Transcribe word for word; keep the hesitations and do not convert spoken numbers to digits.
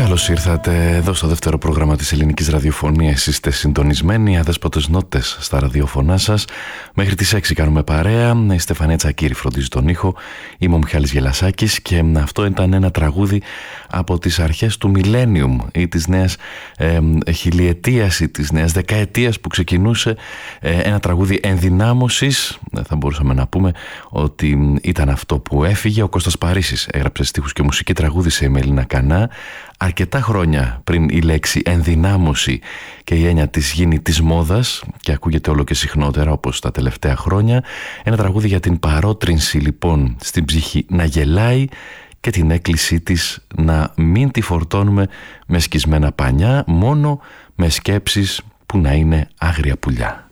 Καλώς ήρθατε εδώ στο δεύτερο πρόγραμμα της ελληνικής ραδιοφωνίας. Είστε συντονισμένοι, αδέσποτες νότες στα ραδιοφωνά σας. Μέχρι τις έξι κάνουμε παρέα. Η Στεφανία Τσακύρη φροντίζει τον ήχο. Είμαι ο Μιχάλης Γελασάκης και αυτό ήταν ένα τραγούδι από τις αρχές του Millennium ή της νέας ε, χιλιετίας ή της νέας δεκαετίας που ξεκινούσε, ε, ένα τραγούδι ενδυνάμωσης. Θα μπορούσαμε να πούμε ότι ήταν αυτό που έφυγε. Ο Κώστας Παρίσης έγραψε στίχους και μουσική, τραγούδισε η Μελίνα Κανά. Αρκετά χρόνια πριν η λέξη ενδυνάμωση και η έννοια της γίνει της μόδας και ακούγεται όλο και συχνότερα όπως τα τελευταία χρόνια. Ένα τραγούδι για την παρότρινση λοιπόν στην ψυχή να γελάει και την έκκλησή της να μην τη φορτώνουμε με σκισμένα πανιά, μόνο με σκέψεις που να είναι άγρια πουλιά.